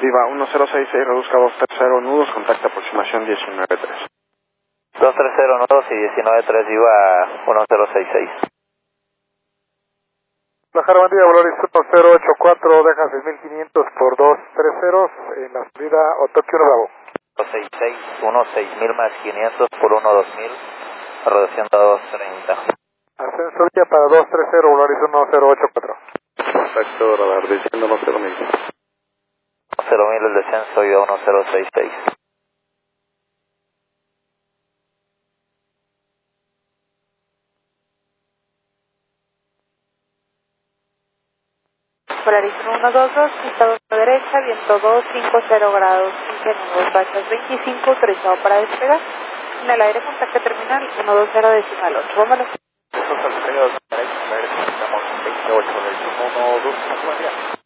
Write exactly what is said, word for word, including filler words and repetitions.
Viva uno cero seis seis, reduzca dos tres cero nudos, contacto aproximación diecinueve tres. dos tres cero nudos y diecinueve tres, Viva uno cero seis seis. Bajar bandilla, Volaris uno cero ocho cuatro, deja seis mil quinientos por dos tres ceros en la salida Otokio Bravo. dos seis seis, uno seis mil más quinientos por uno dos mil, reduciendo a dos treinta. Ascenso vía para dos tres cero, Volaris uno cero ocho cuatro. Contacto radar, diciendo uno cero mil. cero mil el descenso y a uno cero seis seis. Volaris uno dos dos, pista dos a la derecha, viento dos cinco cero grados, ingenuos, bachas veinticinco, autorizado para despegar. En el aire, contacto terminal uno dos cero decimal ocho, vámonos. Nosotros al derecha, estamos veintiocho del uno dos,